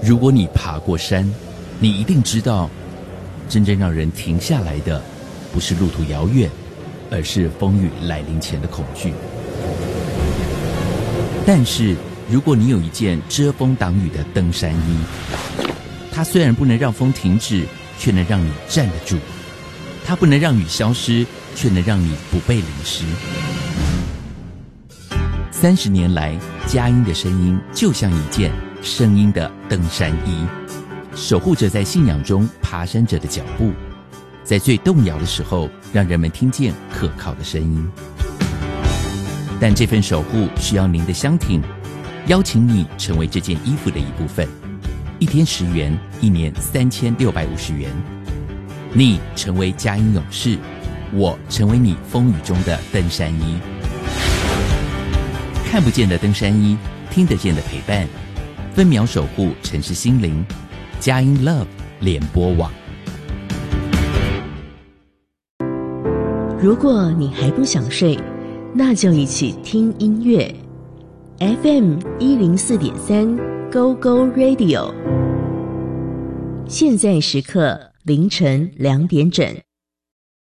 如果你爬过山，你一定知道，真正让人停下来的，不是路途遥远，而是风雨来临前的恐惧。但是，如果你有一件遮风挡雨的登山衣，它虽然不能让风停止，却能让你站得住；它不能让雨消失，却能让你不被淋湿。30年来，佳音的声音就像一件声音的登山衣，守护着在信仰中爬山者的脚步，在最动摇的时候，让人们听见可靠的声音。但这份守护需要您的相挺，邀请你成为这件衣服的一部分，1天10元，1年3650元。你成为佳音勇士，我成为你风雨中的登山衣。看不见的登山衣，听得见的陪伴，分秒守护城市心灵。佳音 Love 联播网。 如果你还不想睡，那就一起听音乐。FM 104.3 Go Go Radio， 现在时刻凌晨2点整。